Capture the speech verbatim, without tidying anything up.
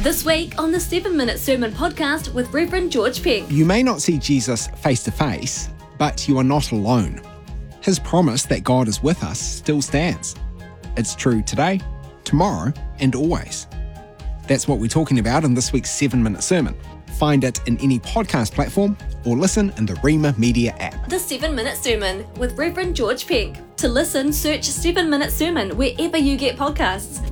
This week on the seven minute Sermon Podcast with Reverend George Peck. You may not see Jesus face to face, but you are not alone. His promise that God is with us still stands. It's true today, tomorrow, and always. That's what we're talking about in this week's seven minute Sermon. Find it in any podcast platform or listen in the Rima Media app. The seven minute Sermon with Reverend George Peck. To listen, search seven minute Sermon wherever you get podcasts.